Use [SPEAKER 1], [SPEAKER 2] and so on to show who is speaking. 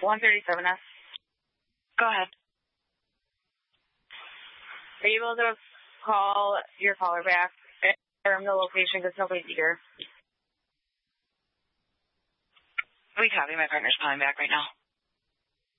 [SPEAKER 1] 137S.
[SPEAKER 2] Go ahead.
[SPEAKER 1] Are you able to call your caller back and confirm the location because nobody's here?
[SPEAKER 2] We copy. My partner's calling back right now.